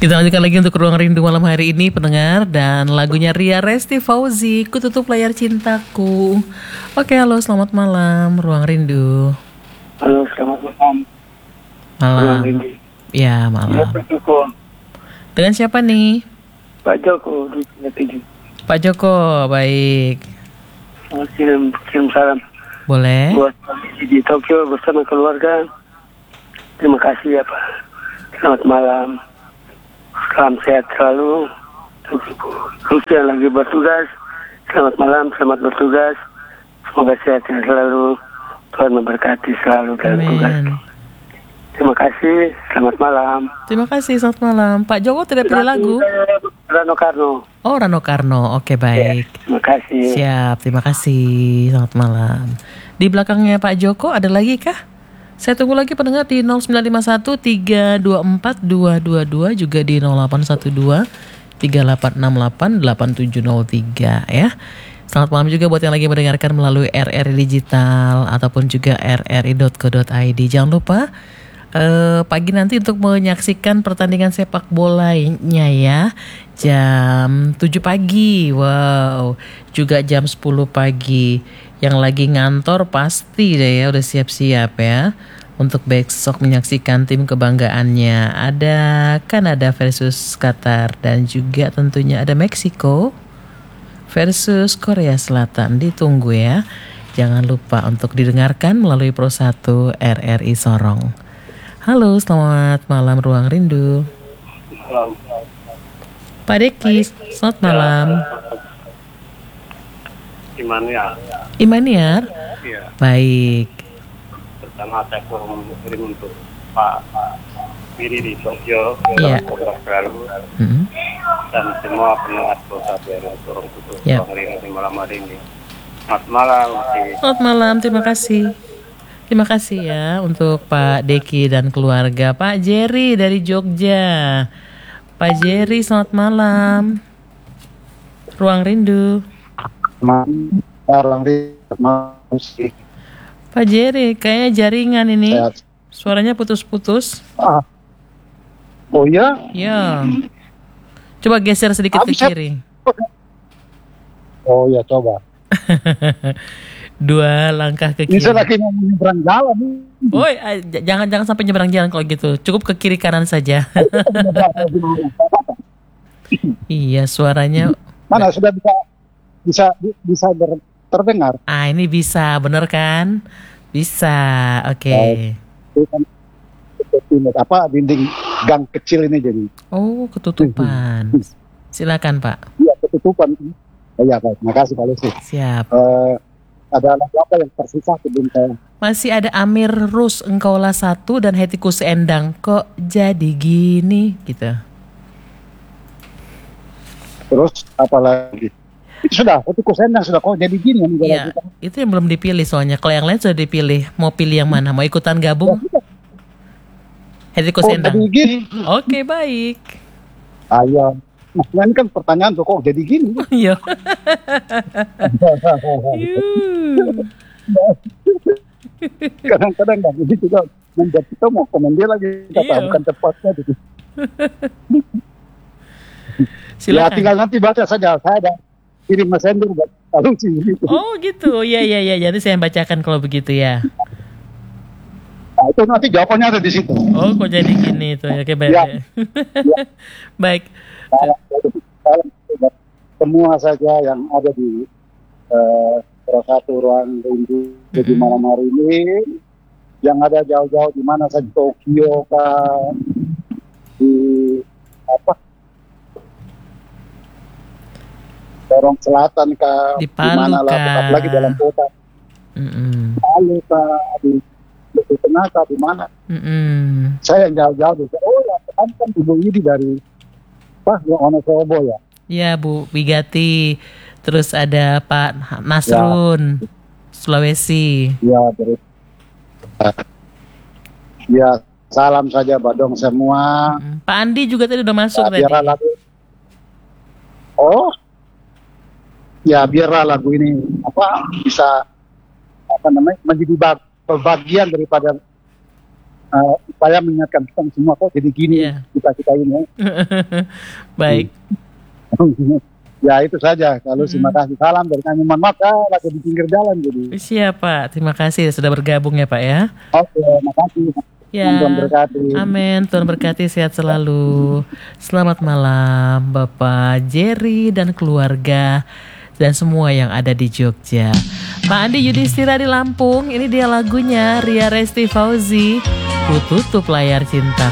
Kita lanjutkan lagi untuk Ruang Rindu malam hari ini pendengar. Dan lagunya Ria Resti Fauzi, Ku Tutup Layar Cintaku. Oke, halo selamat malam Ruang Rindu. Halo, selamat malam. Malam. Ya, malam. Pak Joko. Dengan siapa nih? Pak Joko di Pindah Pak Joko, baik. kirim salam Boleh? buat di Tokyo bersama keluarga. Terima kasih ya Pak. Selamat malam. Salam sehat selalu. Untuk yang lagi bertugas, selamat malam, selamat bertugas. Semoga sehat selalu. Tuhan memberkati selalu dalam tugas. Amin. Terima kasih, selamat malam. Terima kasih, selamat malam. Pak Joko tidak pilih lagu? Rano Karno. Oh, Rano Karno. Oke, baik. Terima kasih. Siap, terima kasih. Selamat malam. Di belakangnya Pak Joko ada lagi kah? Saya tunggu lagi pendengar di 0951 324 222, juga di 0812 3868 8703 ya. Selamat malam juga buat yang lagi mendengarkan melalui RRI Digital ataupun juga rri.co.id. Jangan lupa pagi nanti untuk menyaksikan pertandingan sepak bolanya ya, jam 7 pagi. Wow, juga jam 10 pagi. Yang lagi ngantor pasti deh ya udah siap-siap ya untuk besok menyaksikan tim kebanggaannya. Ada Kanada versus Qatar dan juga tentunya ada Meksiko versus Korea Selatan. Ditunggu ya. Jangan lupa untuk didengarkan melalui Pro 1 RRI Sorong. Halo, selamat malam Ruang Rindu. Pak Deki, selamat malam. Imaniar? Iya. Baik. Pertama saya kirim untuk Pak Miri di Tokyo, Iya. selalu dan semua pendengar Kota Biara Sorong Tutup di malam hari ini. Selamat malam. Selamat malam, terima kasih. Terima kasih ya untuk Pak Deki dan keluarga. Pak Jerry dari Jogja. Pak Jerry, selamat malam. Ruang Rindu. Pak Jerry, kayaknya jaringan ini. Suaranya putus-putus. Oh ya? Ya. Coba geser sedikit ke kiri. Oh ya, coba. 2 langkah ke kiri. Bisa lagi mau menyeberang jalan. Woi, jangan sampai nyebrang jalan kalau gitu. Cukup ke kiri kanan saja. Iya, suaranya. Mana sudah bisa terdengar? Ah, ini bisa, bener kan? Bisa, oke. Apa dinding gang kecil ini jadi? Oh, ketutupan. Silakan Pak. Iya, ketutupan. Oh ya, baik. Terima kasih Pak Lucy. Siap. Ada lagu apa yang tersisa sebelum saya? Masih ada Amir Rus, Engkaulah Satu, dan Hetikus Endang, Kok Jadi Gini, gitu. Terus apa lagi? Itu sudah, Hetikus Endang sudah, Kok Jadi Gini. Iya, itu yang belum dipilih soalnya. Kalau yang lain sudah dipilih. Mau pilih yang mana? Mau ikutan gabung? Hetikus Endang. Jadi Gini. Oke, baik. Ayo. Nah, ini kan pertanyaan tuh, kok jadi gini? Iya. Kadang-kadang nggak jadi juga membuat kita mau komen dia lagi kata bukan tepatnya gitu. Silakan. Ya tinggal nanti baca saja, saya ada kirim messenger buat kalau sih gitu. Oh gitu, iya. Jadi saya bacakan kalau begitu ya. Nah, itu nanti jawabannya ada di situ. Oh, kok jadi gini itu? Oke, baik. Ya. Baik. Semua saja yang ada di Pro 1 Ruang Rindu di malam hari ini, yang ada jauh-jauh di mana saja, Tokyo kah, di apa, Sorong Selatan kah, di Palu kah, apalagi dalam kota, Palu kah, di Tengah kah, di mana? Saya yang jauh-jauh, oh ya, kan Ibu Yudi dari Wonosobo ya. Ya, Bu Wigati. Terus ada Pak Nasrun, ya. Sulawesi. Ya, terus. Ya, salam saja Badong semua. Pak Andi juga tadi udah masuk tadi. Oh, ya biarlah lagu ini bisa menjadi bagian daripada Supaya mengingatkan kita semua kok jadi gini kita ini. Baik. Ya itu saja. Kalau terima kasih, salam dari kami. Mohon maaf lagi di pinggir jalan jadi. Siap Pak, terima kasih sudah bergabung ya Pak ya. Oke, makasih. Ya, Tuhan berkati. amin, Tuhan berkati, sehat selalu. Selamat malam Bapak Jerry dan keluarga dan semua yang ada di Jogja. Pak Andi Yudhistira di Lampung, ini dia lagunya Ria Resti Fauzi, Ku Tutup Layar Cintaku.